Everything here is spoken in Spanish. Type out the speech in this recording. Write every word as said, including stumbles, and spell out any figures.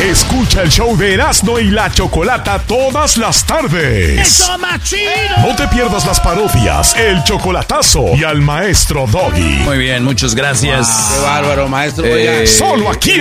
Escucha el show de Erasmo y la Chocolata todas las tardes. ¡Eso más chido! No te pierdas las parodias, el chocolatazo y al maestro Doggy. Muy bien, muchas gracias. Wow, qué bárbaro, maestro. Eh, Solo aquí